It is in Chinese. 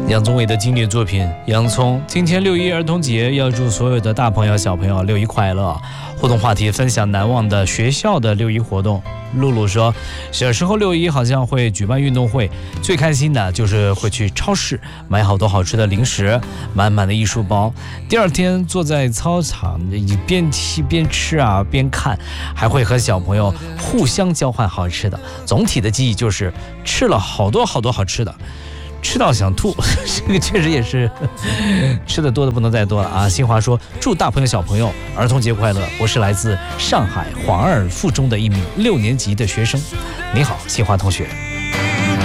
杨宗纬的经典作品《洋葱》。今天6·1儿童节，要祝所有的大朋友小朋友6·1快乐。互动话题分享难忘的学校的6·1活动。露露说，小时候6·1好像会举办运动会，最开心的就是会去超市买好多好吃的零食，满满的一书包。第二天坐在操场边踢边吃啊边看，还会和小朋友互相交换好吃的。总体的记忆就是吃了好多好多好吃的，吃到想吐，这个确实也是吃的多的不能再多了啊！新华说，祝大朋友小朋友儿童节快乐！我是来自上海黄二附中的一名6年级的学生。你好，新华同学。